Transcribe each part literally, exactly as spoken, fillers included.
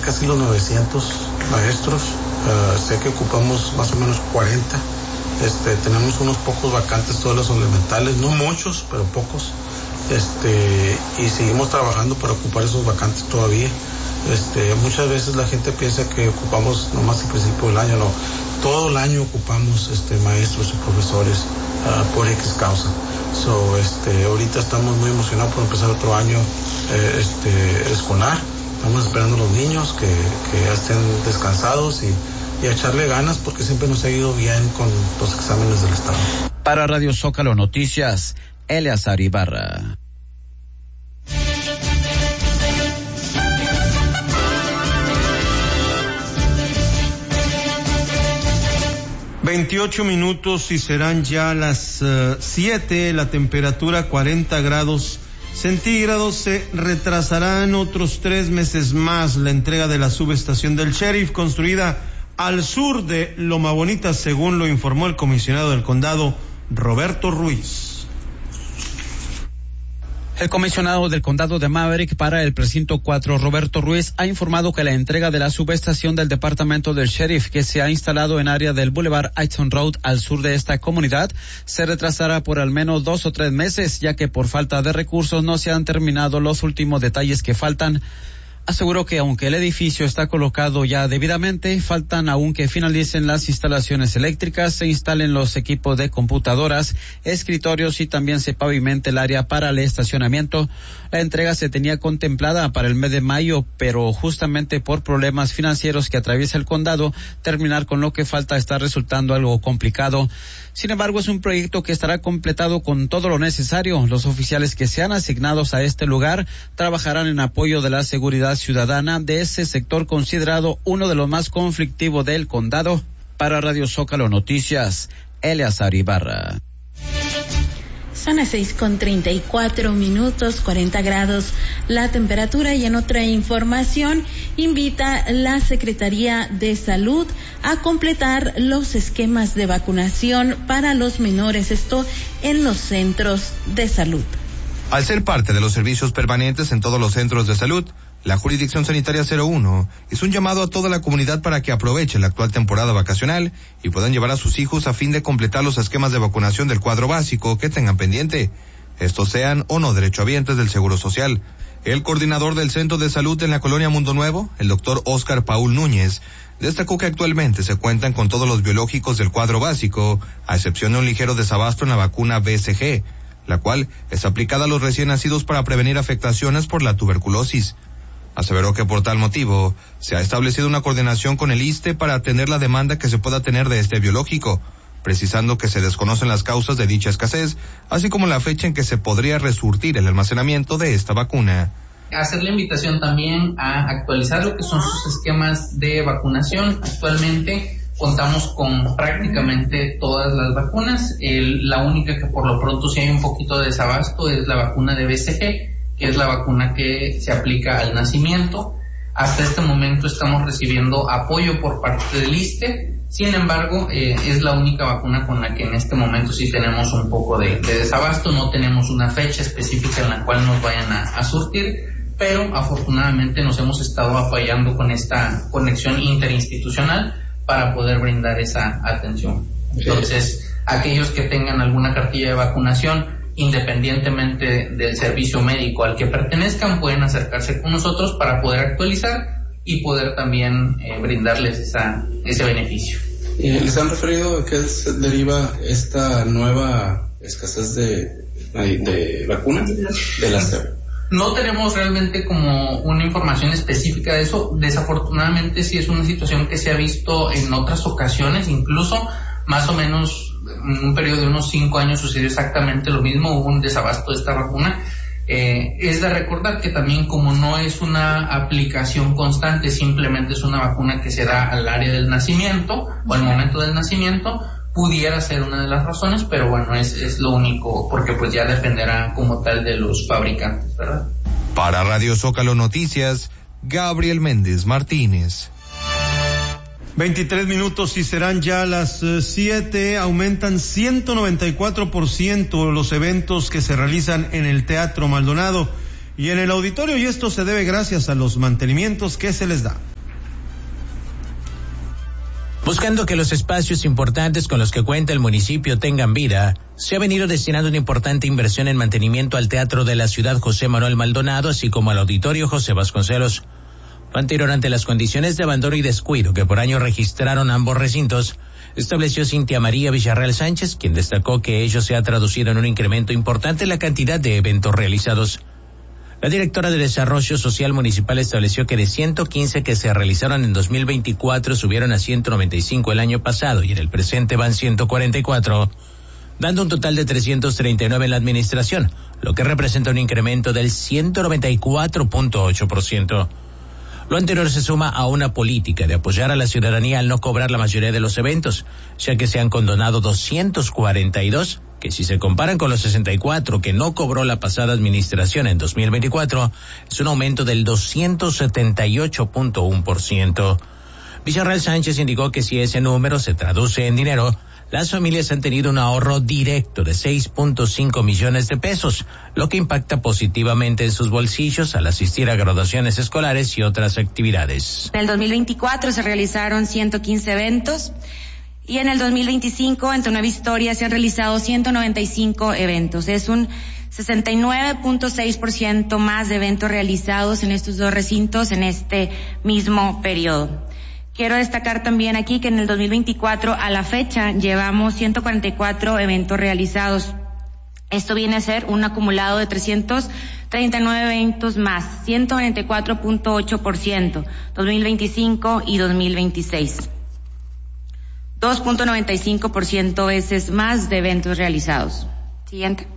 casi los novecientos maestros. Uh, sé que ocupamos más o menos cuarenta. Este, tenemos unos pocos vacantes, todos los elementales, no muchos, pero pocos. Este, y seguimos trabajando para ocupar esos vacantes todavía. Este, muchas veces la gente piensa que ocupamos nomás el principio del año, no. Todo el año ocupamos este, maestros y profesores uh, por X causa. So, este, ahorita estamos muy emocionados por empezar otro año eh, este, escolar. Estamos esperando a los niños que, que ya estén descansados y, y a echarle ganas porque siempre nos ha ido bien con los exámenes del Estado. Para Radio Zócalo Noticias, Eleazar Ibarra. veintiocho minutos y serán ya las uh, siete, la temperatura cuarenta grados centígrados. Se retrasarán otros tres meses más la entrega de la subestación del Sheriff, construida al sur de Loma Bonita, según lo informó el comisionado del condado, Roberto Ruiz. El comisionado del condado de Maverick para el precinto cuatro, Roberto Ruiz, ha informado que la entrega de la subestación del departamento del Sheriff, que se ha instalado en área del Boulevard Aiton Road al sur de esta comunidad, se retrasará por al menos dos o tres meses, ya que por falta de recursos no se han terminado los últimos detalles que faltan. Aseguró que aunque el edificio está colocado ya debidamente, faltan aún que finalicen las instalaciones eléctricas, se instalen los equipos de computadoras, escritorios y también se pavimente el área para el estacionamiento. La entrega se tenía contemplada para el mes de mayo, pero justamente por problemas financieros que atraviesa el condado, terminar con lo que falta está resultando algo complicado. Sin embargo, es un proyecto que estará completado con todo lo necesario. Los oficiales que sean asignados a este lugar trabajarán en apoyo de la seguridad ciudadana de ese sector considerado uno de los más conflictivos del condado. Para Radio Zócalo Noticias, Eleazar Ibarra. Son las seis con treinta y cuatro minutos, cuarenta grados la temperatura. Y en otra información, invita la Secretaría de Salud a completar los esquemas de vacunación para los menores, esto en los centros de salud. Al ser parte de los servicios permanentes en todos los centros de salud, la Jurisdicción Sanitaria cero uno hizo un llamado a toda la comunidad para que aproveche la actual temporada vacacional y puedan llevar a sus hijos a fin de completar los esquemas de vacunación del cuadro básico que tengan pendiente, estos sean o no derechohabientes del Seguro Social. El coordinador del Centro de Salud en la Colonia Mundo Nuevo, el doctor Óscar Paul Núñez, destacó que actualmente se cuentan con todos los biológicos del cuadro básico, a excepción de un ligero desabasto en la vacuna B C G, la cual es aplicada a los recién nacidos para prevenir afectaciones por la tuberculosis. Aseveró que por tal motivo se ha establecido una coordinación con el I S S S T E para atender la demanda que se pueda tener de este biológico, precisando que se desconocen las causas de dicha escasez, así como la fecha en que se podría resurtir el almacenamiento de esta vacuna. Hacer la invitación también a actualizar lo que son sus esquemas de vacunación. Actualmente contamos con prácticamente todas las vacunas. El, la única que por lo pronto sí hay un poquito de desabasto es la vacuna de B C G, que es la vacuna que se aplica al nacimiento. Hasta este momento estamos recibiendo apoyo por parte del I S S S T E. Sin embargo, eh, es la única vacuna con la que en este momento sí tenemos un poco de, de desabasto. No tenemos una fecha específica en la cual nos vayan a, a surtir, pero afortunadamente nos hemos estado apoyando con esta conexión interinstitucional para poder brindar esa atención. Entonces, aquellos que tengan alguna cartilla de vacunación, independientemente del servicio médico al que pertenezcan, pueden acercarse con nosotros para poder actualizar y poder también eh, brindarles esa, ese beneficio. ¿Y les han referido a qué se deriva esta nueva escasez de, de vacunas de la C E P? No tenemos realmente como una información específica de eso. Desafortunadamente sí es una situación que se ha visto en otras ocasiones, incluso más o menos en un periodo de unos cinco años sucedió exactamente lo mismo, hubo un desabasto de esta vacuna. Eh, es de recordar que también como no es una aplicación constante, simplemente es una vacuna que se da al área del nacimiento o al momento del nacimiento, pudiera ser una de las razones, pero bueno, es, es lo único, porque pues ya dependerá como tal de los fabricantes, ¿verdad? Para Radio Zócalo Noticias, Gabriel Méndez Martínez. veintitrés minutos y serán ya las siete. Aumentan ciento noventa y cuatro por ciento los eventos que se realizan en el Teatro Maldonado y en el auditorio, y esto se debe gracias a los mantenimientos que se les da. Buscando que los espacios importantes con los que cuenta el municipio tengan vida, se ha venido destinando una importante inversión en mantenimiento al Teatro de la Ciudad José Manuel Maldonado, así como al Auditorio José Vasconcelos. Lo anterior ante las condiciones de abandono y descuido que por año registraron ambos recintos, estableció Cintia María Villarreal Sánchez, quien destacó que ello se ha traducido en un incremento importante en la cantidad de eventos realizados. La directora de Desarrollo Social Municipal estableció que de ciento quince que se realizaron en dos mil veinticuatro subieron a ciento noventa y cinco el año pasado y en el presente van ciento cuarenta y cuatro, dando un total de trescientos treinta y nueve en la administración, lo que representa un incremento del ciento noventa y cuatro punto ocho por ciento. Lo anterior se suma a una política de apoyar a la ciudadanía al no cobrar la mayoría de los eventos, ya que se han condonado doscientos cuarenta y dos, que si se comparan con los sesenta y cuatro que no cobró la pasada administración en dos mil veinticuatro, es un aumento del doscientos setenta y ocho punto uno por ciento. Villarreal Sánchez indicó que si ese número se traduce en dinero, las familias han tenido un ahorro directo de seis punto cinco millones de pesos, lo que impacta positivamente en sus bolsillos al asistir a graduaciones escolares y otras actividades. En el dos mil veinticuatro se realizaron ciento quince eventos y en el dos mil veinticinco, en Tu Nueva Historia, se han realizado ciento noventa y cinco eventos. Es un sesenta y nueve punto seis por ciento más de eventos realizados en estos dos recintos en este mismo periodo. Quiero destacar también aquí que en el dos mil veinticuatro a la fecha llevamos ciento cuarenta y cuatro eventos realizados. Esto viene a ser un acumulado de trescientos treinta y nueve eventos más, ciento noventa y cuatro punto ocho por ciento, dos mil veinticinco y dos mil veintiséis. dos punto noventa y cinco por ciento veces más de eventos realizados. Siguiente.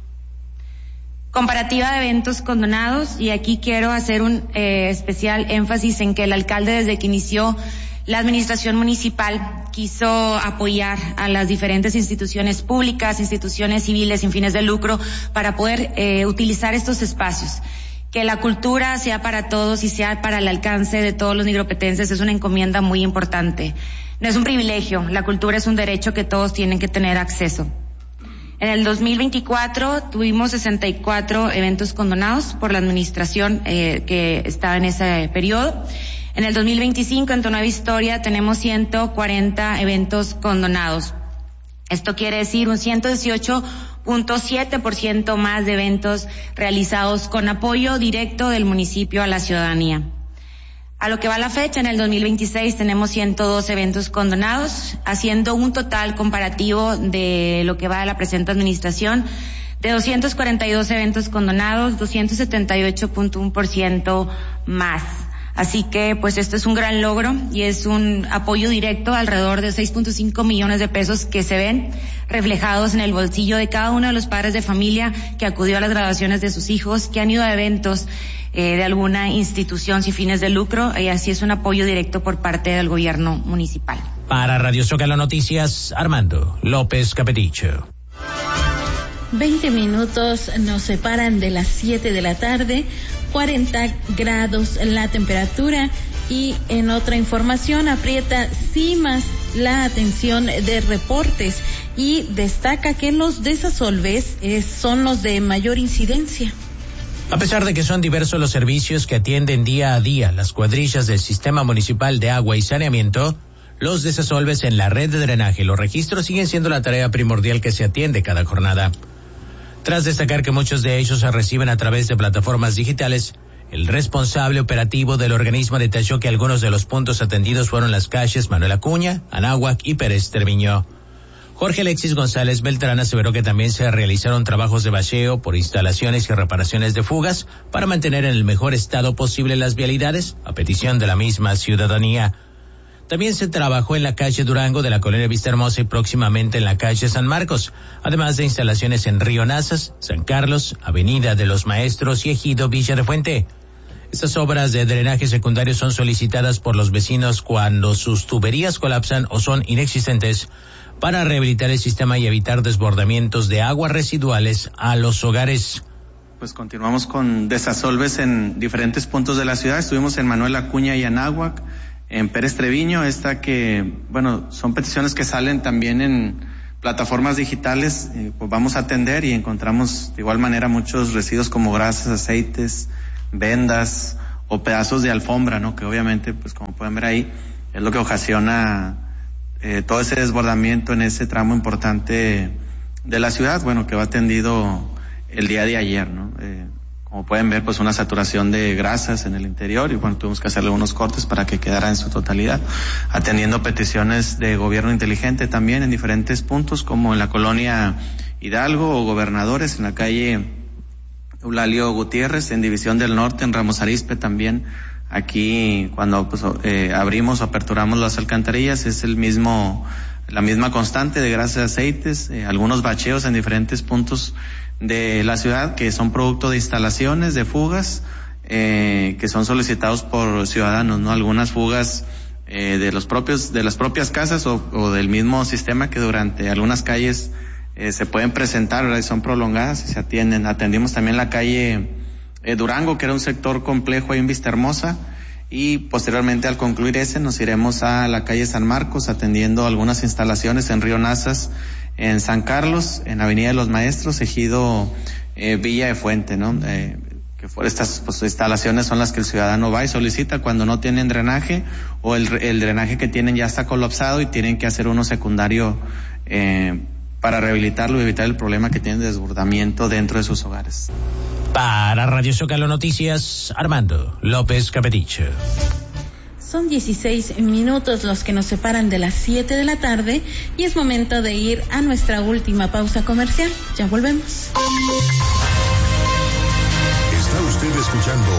Comparativa de eventos condonados, y aquí quiero hacer un eh, especial énfasis en que el alcalde, desde que inició la administración municipal, quiso apoyar a las diferentes instituciones públicas, instituciones civiles sin fines de lucro, para poder eh, utilizar estos espacios. Que la cultura sea para todos y sea para el alcance de todos los nigropetenses es una encomienda muy importante. No es un privilegio, la cultura es un derecho que todos tienen que tener acceso. En el dos mil veinticuatro tuvimos sesenta y cuatro eventos condonados por la administración eh, que estaba en ese periodo. En el dos mil veinticinco, en Tu Nueva Historia, tenemos ciento cuarenta eventos condonados. Esto quiere decir un ciento dieciocho punto siete por ciento más de eventos realizados con apoyo directo del municipio a la ciudadanía. A lo que va la fecha, en el dos mil veintiséis tenemos ciento dos eventos condonados, haciendo un total comparativo de lo que va de la presente administración de doscientos cuarenta y dos eventos condonados, doscientos setenta y ocho punto uno por ciento más. Así que, pues, esto es un gran logro y es un apoyo directo alrededor de seis punto cinco millones de pesos que se ven reflejados en el bolsillo de cada uno de los padres de familia que acudió a las graduaciones de sus hijos, que han ido a eventos eh, de alguna institución sin fines de lucro, y así es un apoyo directo por parte del gobierno municipal. Para Radio Zócalo Noticias, Armando López Capeticho. Veinte minutos nos separan de las siete de la tarde, cuarenta grados la temperatura, y en otra información aprieta CIMAS la atención de reportes y destaca que los desasolves eh, son los de mayor incidencia. A pesar de que son diversos los servicios que atienden día a día las cuadrillas del Sistema Municipal de Agua y Saneamiento, los desasolves en la red de drenaje y los registros siguen siendo la tarea primordial que se atiende cada jornada. Tras destacar que muchos de ellos se reciben a través de plataformas digitales, el responsable operativo del organismo detalló que algunos de los puntos atendidos fueron las calles Manuel Acuña, Anáhuac y Pérez Treviño. Jorge Alexis González Beltrán aseveró que también se realizaron trabajos de bacheo por instalaciones y reparaciones de fugas para mantener en el mejor estado posible las vialidades, a petición de la misma ciudadanía. También se trabajó en la calle Durango de la colonia Vistahermosa y próximamente en la calle San Marcos, además de instalaciones en Río Nazas, San Carlos, Avenida de los Maestros y Ejido Villa de Fuente. Estas obras de drenaje secundario son solicitadas por los vecinos cuando sus tuberías colapsan o son inexistentes, para rehabilitar el sistema y evitar desbordamientos de aguas residuales a los hogares. Pues continuamos con desasolves en diferentes puntos de la ciudad. Estuvimos en Manuel Acuña y Anáhuac, en Pérez Treviño, esta que, bueno, son peticiones que salen también en plataformas digitales, eh, pues vamos a atender y encontramos de igual manera muchos residuos como grasas, aceites, vendas o pedazos de alfombra, ¿no? Que obviamente, pues como pueden ver ahí, es lo que ocasiona eh, todo ese desbordamiento en ese tramo importante de la ciudad, bueno, que va atendido el día de ayer, ¿no? Eh, como pueden ver, pues una saturación de grasas en el interior y bueno, tuvimos que hacerle unos cortes para que quedara en su totalidad, atendiendo peticiones de gobierno inteligente también en diferentes puntos, como en la colonia Hidalgo o Gobernadores, en la calle Eulalio Gutiérrez, en División del Norte, en Ramos Arizpe también. Aquí, cuando pues, eh, abrimos o aperturamos las alcantarillas, es el mismo, la misma constante de grasas y aceites, eh, algunos bacheos en diferentes puntos de la ciudad que son producto de instalaciones, de fugas, eh, que son solicitados por ciudadanos, ¿no? Algunas fugas eh, de los propios, de las propias casas o, o del mismo sistema que durante algunas calles eh, se pueden presentar, ¿verdad? Y son prolongadas y se atienden. Atendimos también la calle eh, Durango, que era un sector complejo ahí en Vistahermosa, y posteriormente al concluir ese nos iremos a la calle San Marcos atendiendo algunas instalaciones en Río Nazas, en San Carlos, en Avenida de los Maestros, ejido eh, Villa de Fuente, ¿no? Eh, que por estas pues, instalaciones son las que el ciudadano va y solicita cuando no tienen drenaje o el, el drenaje que tienen ya está colapsado y tienen que hacer uno secundario eh, para rehabilitarlo y evitar el problema que tienen de desbordamiento dentro de sus hogares. Para Radio Zócalo Noticias, Armando López Capedicho. Son dieciséis minutos los que nos separan de las siete de la tarde y es momento de ir a nuestra última pausa comercial. Ya volvemos. Está usted escuchando